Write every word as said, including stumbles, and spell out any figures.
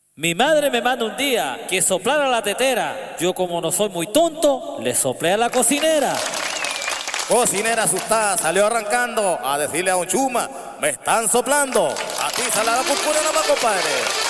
Mi madre me manda un día que soplara la tetera. Yo, como no soy muy tonto, le soplé a la cocinera. Cocinera asustada salió arrancando a decirle a un chuma, me están soplando. A ti sale la purpura nomás, compadre.